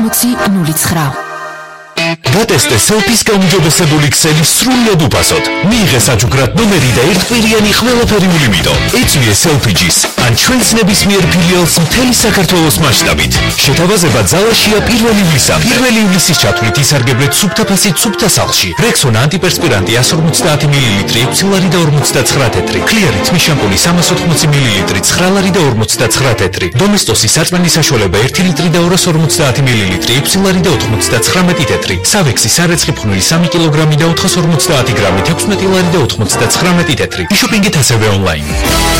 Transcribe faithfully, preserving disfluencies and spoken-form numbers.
გატესტე სელფის გაუმჯობესებული ქსელი სრულიად უფასოდ. მიიღე საჩუქრად ნომერი და ერთკვირიანი ყველაფერიული მიტო. ეწვიე სელფიჯის ან ჩვენს ნებისმიერ ფილიალს მთელი საქართველოს მასშტაბით. შეთავაზება ძალაშია პირველი ივლისამდე. პირველი ივლისის ჩათვლით ისარგებლეთ სუფთაფასით სუფთა სახლში. Rexona ანტიპერსპირანტი εκατს ორმოცდაათი მილილიტრი ექვსი ლარი და ორმოცდაცხრა თეთრი. Clear თმის შამპუნი სამას ოთხმოცი მილილიტრი ცხრა ლარი და ორმოცდაცხრა თეთრი. Domestos-ის სარწმენი საშუალება ერთი ლიტრი და ორას ორმოცდაათი მილილიტრი ექვსი ლარი და ოცდაცხრამეტი თეთრი. Savexi სარეცხი ფხვნილი სამი კილოგრამი და ოთხას ორმოცდაათი გრამით ექვსმეტი ლარი და ოცდაცხრამეტი თეთრი. იშოპინგით ასევე ონლაინ.